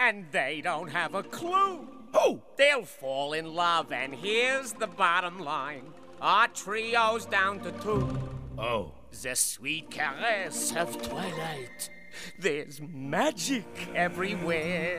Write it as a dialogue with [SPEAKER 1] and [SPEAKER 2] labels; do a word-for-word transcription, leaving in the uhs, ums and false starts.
[SPEAKER 1] and they don't have a clue.
[SPEAKER 2] Who?
[SPEAKER 1] They'll fall in love, and here's the bottom line. Our trio's down to two.
[SPEAKER 2] Oh.
[SPEAKER 1] The sweet caress of twilight. There's magic everywhere.